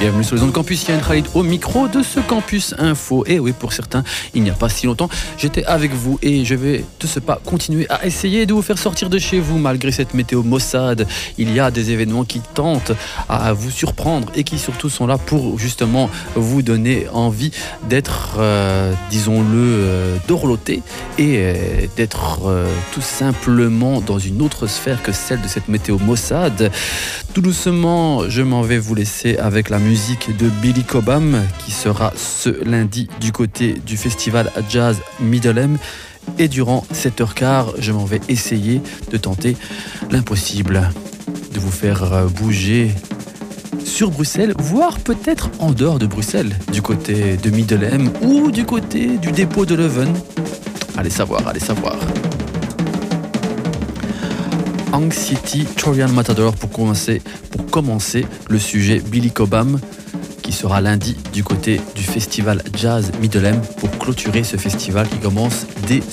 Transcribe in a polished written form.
Bienvenue sur les ondes Campus, Yann Khalid au micro de ce Campus Info. Et oui, pour certains, il n'y a pas si longtemps, j'étais avec vous et je vais de ce pas continuer à essayer de vous faire sortir de chez vous malgré cette météo maussade. Il y a des événements qui tentent à vous surprendre et qui surtout sont là pour justement vous donner envie d'être, disons-le, dorloté et d'être tout simplement dans une autre sphère que celle de cette météo maussade. Tout doucement, je m'en vais vous laisser avec la musique de Billy Cobham qui sera ce lundi du côté du festival Jazz Middleham. Et durant 7h15, je m'en vais essayer de tenter l'impossible, de vous faire bouger sur Bruxelles, voire peut-être en dehors de Bruxelles, du côté de Middleham ou du côté du dépôt de Leuven. Allez savoir, allez savoir. Anxiety, Torian Matador pour commencer le sujet Billy Cobham qui sera lundi du côté du festival Jazz Middleham pour clôturer ce festival qui commence dès